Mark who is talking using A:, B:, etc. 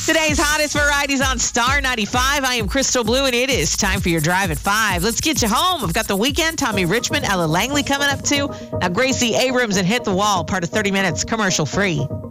A: Today's hottest varieties on Star 95. I am Crystal Blue, and it is time for your drive at 5. Let's get you home. I've got The Weeknd, Tommy Richmond, Ella Langley coming up too. Now Gracie Abrams and Hit the Wall, part of 30 Minutes, commercial free.